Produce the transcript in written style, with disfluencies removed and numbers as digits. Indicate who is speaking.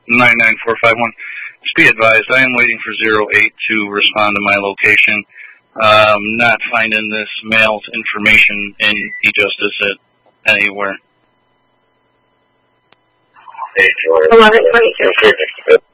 Speaker 1: 99451. Just be advised, I am waiting for 08 to respond to my location. Not finding this male's information in eJustice anywhere.
Speaker 2: 1122.